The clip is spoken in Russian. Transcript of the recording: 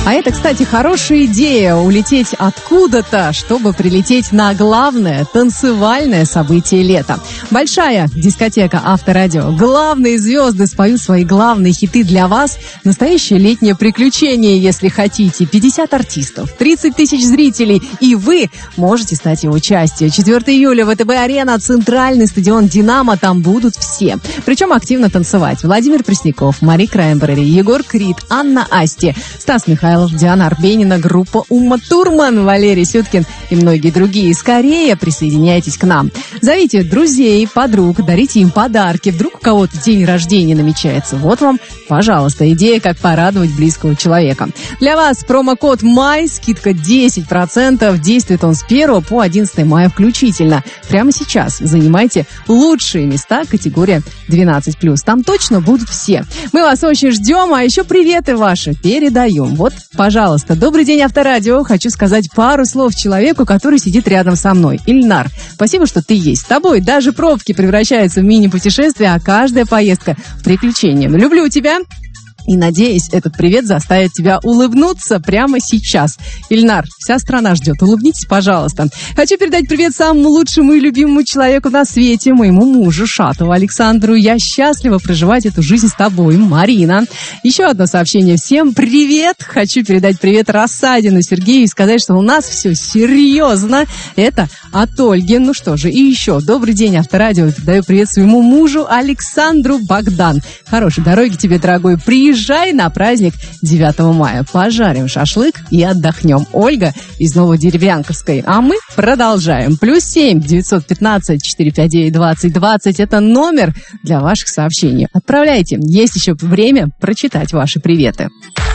А это, кстати, хорошая идея — улететь откуда-то, чтобы прилететь на главное танцевальное событие лета. Большая дискотека Авторадио. Главные звезды споют свои главные хиты для вас. Настоящее летнее приключение, если хотите. 50 артистов, 30 тысяч зрителей, и вы можете стать его частью. 4 июля, ВТБ-арена, центральный стадион «Динамо». Там будут все. Причем активно танцевать. Владимир Пресняков, Мари Краймбрери, Егор Крид, Анна Асти, Стас Михайлов, Диана Арбенина, группа Ума Турман, Валерий Сюткин и многие другие. Скорее присоединяйтесь к нам. Зовите друзей, подруг, дарите им подарки. Вдруг у кого-то день рождения намечается. Вот вам, пожалуйста, идея, как порадовать близкого человека. Для вас промокод МАЙ, скидка 10%. Действует он с 1 по 11 мая включительно. Прямо сейчас занимайте лучшие места, категория 12+. Там точно будут все. Мы вас очень ждем, а еще приветы ваши передаем. Вот, пожалуйста. Добрый день, Авторадио. Хочу сказать пару слов человеку, который сидит рядом со мной. Ильнар, спасибо, что ты есть. С тобой даже пробки превращаются в мини-путешествие, а каждая поездка — приключением. Люблю тебя. И, надеюсь, этот привет заставит тебя улыбнуться прямо сейчас. Ильнар, вся страна ждет. Улыбнитесь, пожалуйста. Хочу передать привет самому лучшему и любимому человеку на свете, моему мужу Шатову Александру. Я счастлива проживать эту жизнь с тобой, Марина. Еще одно сообщение. Всем привет. Хочу передать привет Рассадину Сергею и сказать, что у нас все серьезно. Это от Ольги. Ну что же, и еще. Добрый день, Авторадио. Передаю привет своему мужу Александру Богдан. Хорошей дороги тебе, дорогой. Приезжай на праздник 9 мая. Пожарим шашлык и отдохнем. Ольга из Новодеревянковской. А мы продолжаем. +7 915 459 2020. Это номер для ваших сообщений. Отправляйте. Есть еще время прочитать ваши приветы.